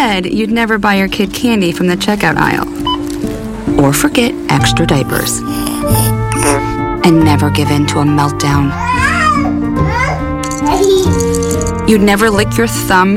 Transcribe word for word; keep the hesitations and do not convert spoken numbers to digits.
said you'd never buy your kid candy from the checkout aisle. Or forget extra diapers. And never give in to a meltdown. You'd never lick your thumb